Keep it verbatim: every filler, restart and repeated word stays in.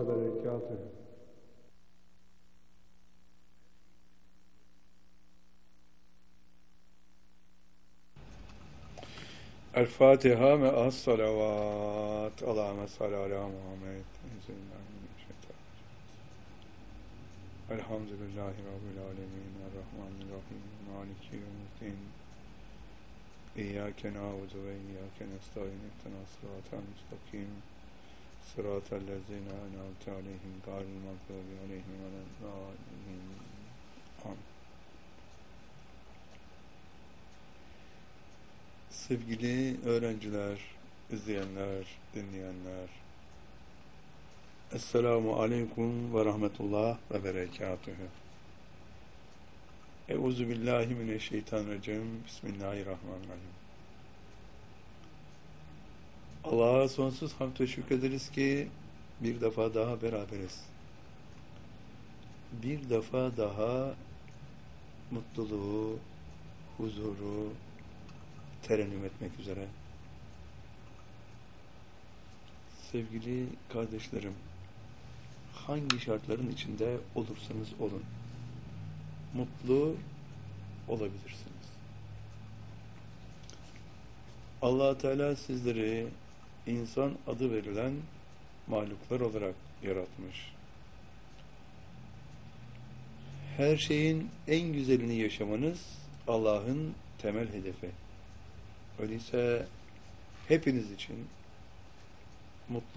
وبركاته. الفاتحة مع الصلوات. اللهم صل على محمد. الحمد لله رب العالمين الرحمن الرحيم مالك يوم الدين إياك نعبد وإياك نستعين اهدنا الصراط المستقيم صراط الذين أنعمت عليهم غير المغضوب عليهم ولا الضالين. Amin. Sevgili öğrenciler, izleyenler, dinleyenler, Esselamu Aleyküm ve Rahmetullah ve Berekatühü. Euzu billahi mineşşeytanirracim. Bismillahirrahmanirrahim. Allah'a sonsuz hamd ve şükrederiz ki bir defa daha beraberiz. Bir defa daha mutluluğu, huzuru terennüm etmek üzere. Sevgili kardeşlerim, hangi şartların içinde olursanız olun, mutlu olabilirsiniz. Allah Teala sizleri insan adı verilen mahluklar olarak yaratmış. Her şeyin en güzelini yaşamanız Allah'ın temel hedefi. Öyleyse hepiniz için mutlu